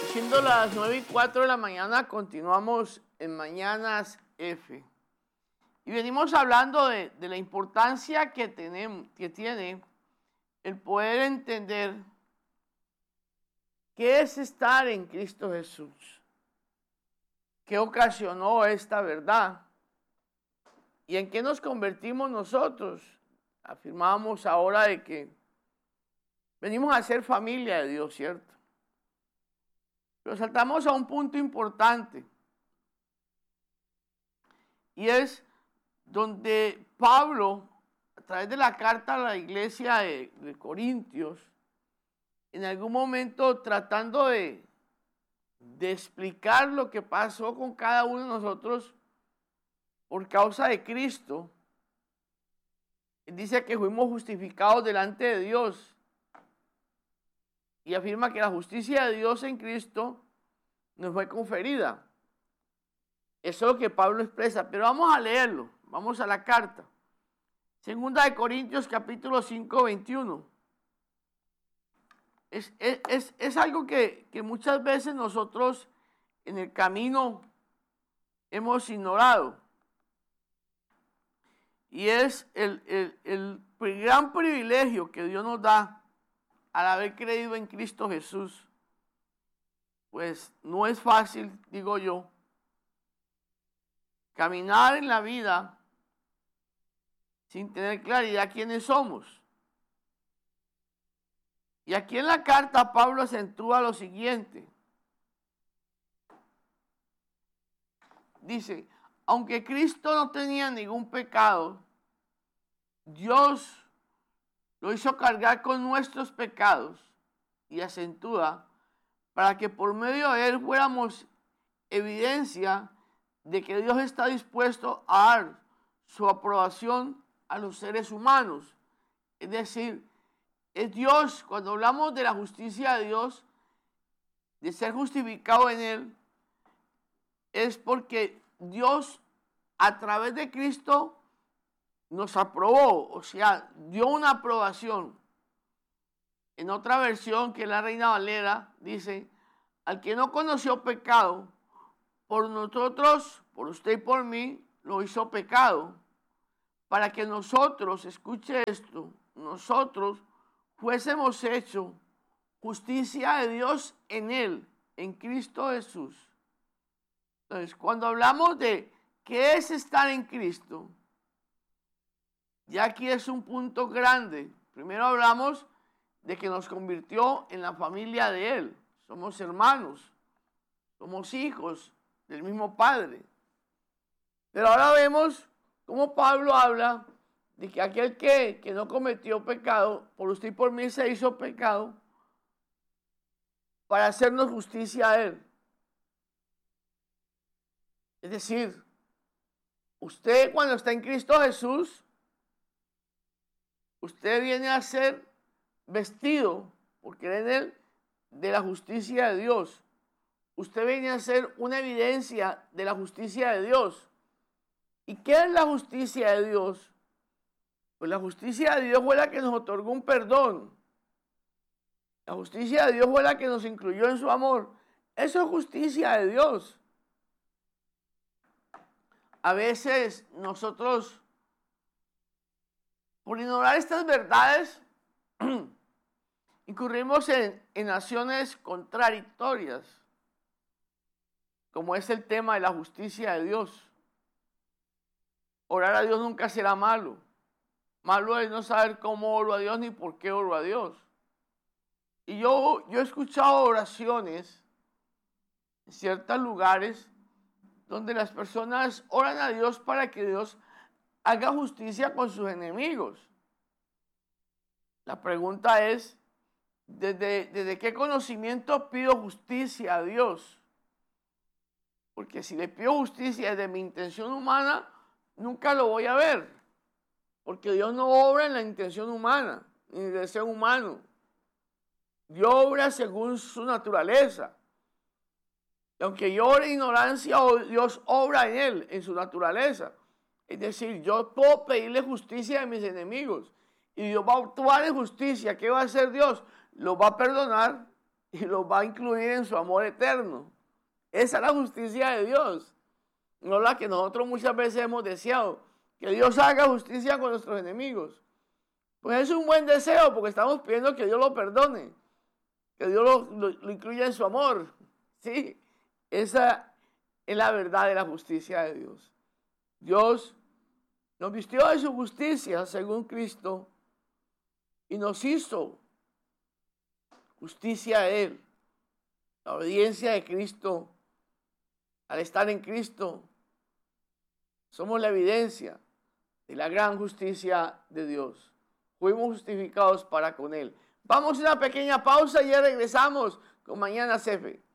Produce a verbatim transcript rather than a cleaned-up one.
Siendo las nueve y cuatro de la mañana, continuamos en Mañanas F. Y venimos hablando de, de la importancia que, tenemos, que tiene el poder entender qué es estar en Cristo Jesús, qué ocasionó esta verdad y en qué nos convertimos nosotros. Afirmamos ahora de que venimos a ser familia de Dios, ¿cierto? Pero saltamos a un punto importante y es donde Pablo, a través de la carta a la iglesia de, de Corintios, en algún momento tratando de, de explicar lo que pasó con cada uno de nosotros por causa de Cristo, dice que fuimos justificados delante de Dios y afirma que la justicia de Dios en Cristo nos fue conferida. Eso es lo que Pablo expresa, pero vamos a leerlo, vamos a la carta. Segunda de Corintios capítulo cinco, veintiuno. Es, es, es, es algo que, que muchas veces nosotros en el camino hemos ignorado. Y es el, el, el gran privilegio que Dios nos da al haber creído en Cristo Jesús. Pues no es fácil, digo yo, caminar en la vida sin tener claridad quiénes somos. Y aquí en la carta Pablo acentúa lo siguiente. Dice, aunque Cristo no tenía ningún pecado, Dios lo hizo cargar con nuestros pecados, y acentúa, para que por medio de él fuéramos evidencia de que Dios está dispuesto a dar su aprobación a los seres humanos. Es decir, es Dios, cuando hablamos de la justicia de Dios, de ser justificado en él, es porque Dios a través de Cristo nos aprobó, o sea, dio una aprobación. En otra versión, que es la Reina Valera, dice, al que no conoció pecado, por nosotros, por usted y por mí, lo hizo pecado, para que nosotros, escuche esto, nosotros fuésemos hecho justicia de Dios en él, en Cristo Jesús. Entonces, cuando hablamos de qué es estar en Cristo, ya aquí es un punto grande. Primero hablamos de que nos convirtió en la familia de él. Somos hermanos, somos hijos del mismo Padre. Pero ahora vemos cómo Pablo habla de que aquel que, que no cometió pecado, por usted y por mí se hizo pecado, para hacernos justicia a él. Es decir, usted cuando está en Cristo Jesús, usted viene a ser vestido, por creer en él, de la justicia de Dios. Usted viene a ser una evidencia de la justicia de Dios. ¿Y qué es la justicia de Dios? Pues la justicia de Dios fue la que nos otorgó un perdón. La justicia de Dios fue la que nos incluyó en su amor. Eso es justicia de Dios. A veces nosotros, por ignorar estas verdades, incurrimos en, en acciones contradictorias, como es el tema de la justicia de Dios. Orar a Dios nunca será malo. Malo es no saber cómo oro a Dios ni por qué oro a Dios. Y yo, yo he escuchado oraciones en ciertos lugares donde las personas oran a Dios para que Dios haga justicia con sus enemigos. La pregunta es, ¿desde, desde qué conocimiento pido justicia a Dios? Porque si le pido justicia desde mi intención humana, nunca lo voy a ver. Porque Dios no obra en la intención humana, ni del ser humano. Dios obra según su naturaleza. Y aunque yo ore ignorancia, Dios obra en él, en su naturaleza. Es decir, yo puedo pedirle justicia a mis enemigos. Y Dios va a actuar en justicia. ¿Qué va a hacer Dios? Los va a perdonar y los va a incluir en su amor eterno. Esa es la justicia de Dios, no la que nosotros muchas veces hemos deseado, que Dios haga justicia con nuestros enemigos. Pues es un buen deseo porque estamos pidiendo que Dios lo perdone, que Dios lo, lo, lo incluya en su amor. Sí, esa es la verdad de la justicia de Dios. Dios nos vistió de su justicia según Cristo y nos hizo justicia de Él. La obediencia de Cristo, al estar en Cristo, somos la evidencia de la gran justicia de Dios. Fuimos justificados para con Él. Vamos a una pequeña pausa y ya regresamos con Mañana C F E.